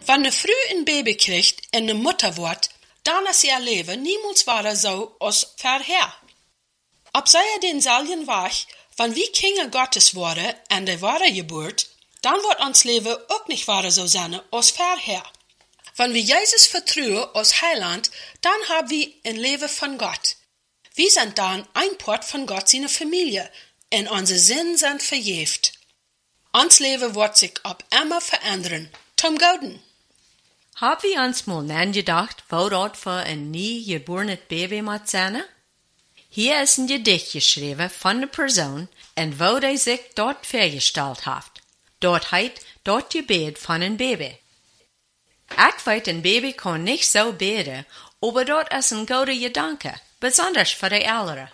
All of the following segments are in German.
Wenn eine Frau ein Baby kriegt en eine Mutter wordt, dan is ihr Leben niemals wieder so als vorher. Op zij denzelfden weg, wenn wir Kinder Gottes worden en de ware Geburt, dann wird ons Leben auch nicht wieder so sein als vorher. Wenn wir Jesus vertrauen als Heiland, dann haben wir ein Leben von Gott. Wir sind dann ein Part von Gott seine Familie und unsere Sinn sind verjäft. Ons Leben wird sich ab immer verändern, zum Guten. Hab wir uns mal nachgedacht, wo dort für ein nie geborenes Baby muss sein? Hier ist ein Gedicht geschrieben von der Person und wo die sich dort vorgestellt hat. Dort heit dort Gebet von ein Baby. Ich weiß, ein Baby kann nicht so beten, aber dort ist ein guter Gedanke, besonders für die Älteren.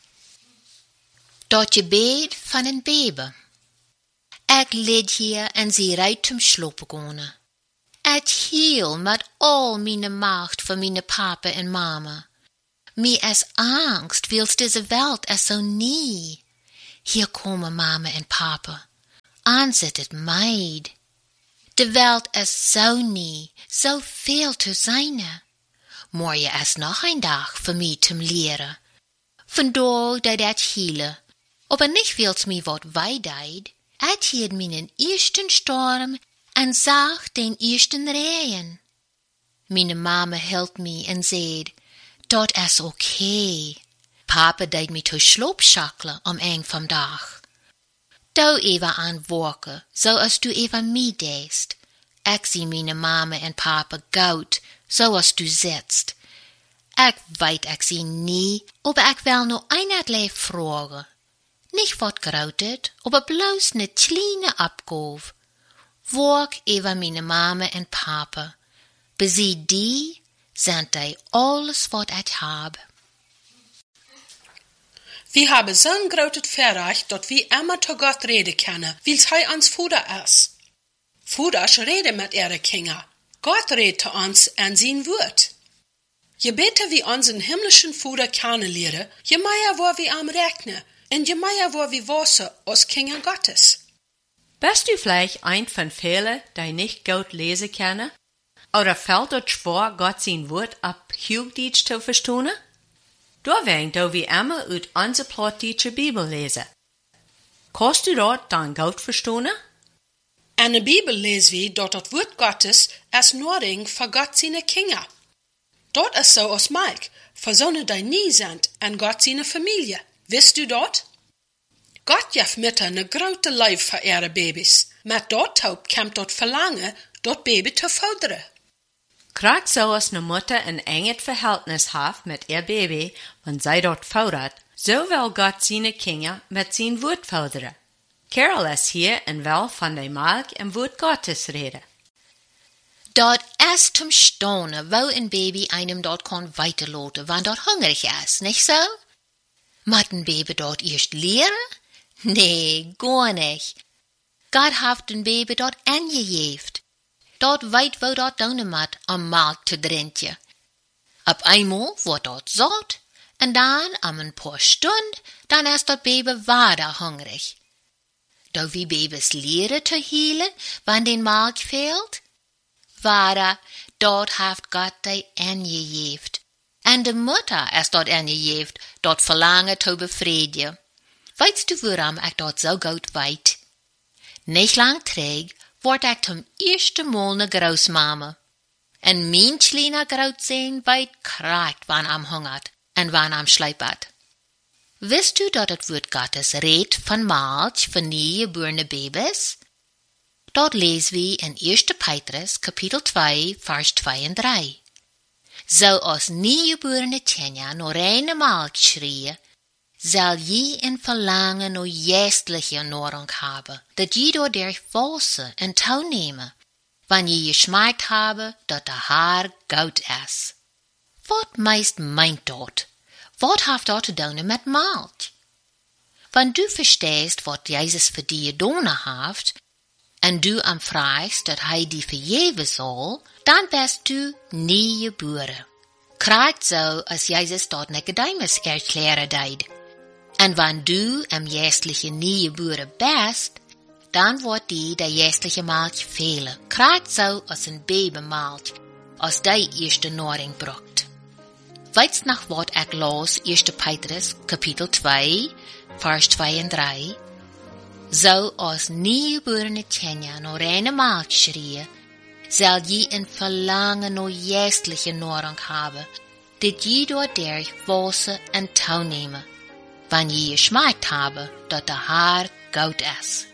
Dort Gebet von ein Baby. Ich lid hier en sie reit zum Schlopen gehen. Ich hiel mit all meine Macht für meine Papa und Mama. Mir ist Angst, wils diese Welt ist so nie. Hier kommen Mama und Papa. Ansittet Meid. De Welt ist so nie, so viel zu sein. Morgen ist noch ein Tag für mich zum Lehren. Vandaag dat ich hiele, aber nicht wils mir wat weideid. Ich hielt meinen ersten Sturm und sah den ersten Regen. Meine Mama hielt mich und sagt, dort ist okay. Papa deed mich zu Schlopschackle eng vom Dach. Du Eva an Worke, so als du Eva mich deest. Ich sieh meine Mama und Papa gaut, so als du sitzt. Ich weet ich sie nie, aber ich will nur einmal fragen. Nicht wat grautet, aber bloß ne kleine Abgabe. Work Eva meine Mama und Papa. Besie die, sind die alles wat ich hab. Wir haben zo'n groot verrecht, dat wir immer zu Gott reden können, wils hij ons Vater ist. Vaters reden mit ihre Kinder. Gott redet zu uns an sein Wort. Je beter wir unseren himmlischen Vater kennenlernen, je mehr wo wir am rechnen, und je mehr wo wir wissen als Kinder Gottes. Bist du vielleicht ein von vielen, die nicht gut lesen können? Oder fällt es schwer, Gott sein Wort ab Hochdeutsch zu verstehen? Da werden wir immer aus unserer plattdeutsche Bibel lesen. Kannst du dort dann gut verstehen? In der Bibel lesen wir, dass das Wort Gottes als Nording für Gott seine Kinder. Dort ist so als Mike, für Söhne, die nie sind, an Gott seine Familie. Wisst du dort? Gott gibt Mütter eine große Liebe für ihre Babys. Mit dort kommt dort Verlangen, dort Baby zu fördern. Gerade so als eine Mutter ein enges Verhältnis hat mit ihr Baby, wenn sie dort fördert, so will Gott seine Kinder mit sein Wort fördern. Carol ist hier und will von der Mark im Wort Gottes reden. Dort ist zum Staunen, wo ein Baby einem dort kann weiterloten, wann dort hungrig ist, nicht so? Muss ein Baby dort erst lehren? Nee, gar nicht. Gott hat ein Baby dort angejeft. Dort weit, wo dort donen mat am Markt zu drinken. Ab einmal wird dort satt, und dann, am ein paar Stunden, dann ist dort Baby weiter hungrig. Da wie Babys lehren zu hielen, wann den Markt fehlt? Wara, dort haft Gott die angejeft. Und die Mutter ist dort angejeft, dort Verlangen zu befriedigen. Weißt du, warum ich dort so gut weit? Nicht lang träg, word ich zum ersten Mal ne Großmama. En mein kleiner Grautzehn weit kragt, wann am hungert en wann am schleipert. Wisst du, dat het Wort Gottes redt von Malch für niegeborene Babys? Dort lesen wir in 1. Petrus, Kapitel 2, Vers 2 und 3. So als niegeborene Kinder nur reine Malch schreien, zal je een verlangen naar geestliche Nahrung haben, dat je door der False en touw nemen, wanneer je geschmeckt habe, dat de Haar goud is. Wat meist meint dat? Wat heeft dat te doen met Malch? Wanneer du verstehst, wat Jezus voor die gedaan heeft, en du am fragst, dat hij die vergeven zal, dan bist du nie geboren. Krijgt zo, als Jezus dat Nicodemus erklären deed. En wanneer du am geestliche nie geboren bist, dann wordt die der jästliche Melk fehlen, gerade so als ein Baby malt, als die erste Nahrung braucht. Weit's nach wat ik las, 1. Petrus, Kapitel 2, Vers 2 en 3, so als nieuwgeborene Kinder naar reine Melk schreien, zal je een verlangen naar jästliche Nahrung haben, dit je dadurch wassen en touw nemen, wanneer je geschmeckt habe, dat de haar goud is.